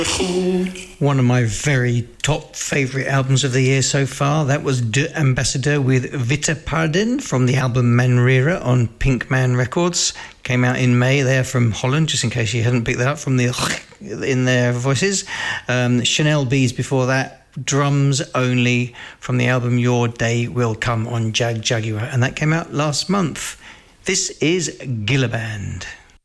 One of my very top favourite albums of the year so far. That was De Ambassadeur with Vita Pardin from the album Manrera on Pinkman Records. Came out in May there from Holland, just in case you hadn't picked that up from the in their voices. Chanel Bees before that. Drums Only from the album Your Day Will Come on Jag Jaguar, and that came out last month. This is Gilla Band.